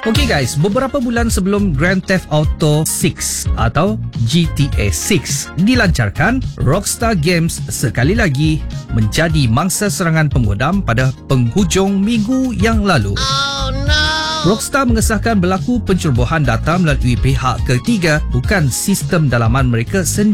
Okey guys, beberapa bulan sebelum Grand Theft Auto 6 atau GTA 6 dilancarkan, Rockstar Games sekali lagi menjadi mangsa serangan pemudam pada penghujung minggu yang lalu. Oh no! Rockstar mengesahkan berlaku pencerobohan data melalui pihak ketiga, bukan sistem dalaman mereka sendiri.